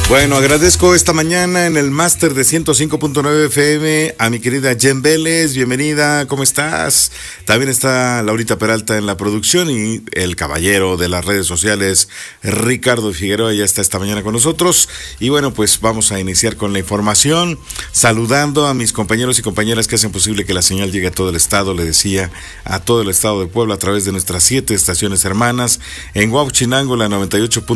Bueno, agradezco esta mañana en el máster de 105.9 FM a mi querida Jen Vélez. Bienvenida, ¿cómo estás? También está Laurita Peralta en la producción y el caballero de las redes sociales, Ricardo Figueroa, ya está esta mañana con nosotros. Y bueno, pues vamos a iniciar con la información, saludando a mis compañeros y compañeras que hacen posible que la señal llegue a todo el estado, le decía, a todo el estado de Puebla a través de nuestras 7 estaciones hermanas. En Huauchinango, la 98.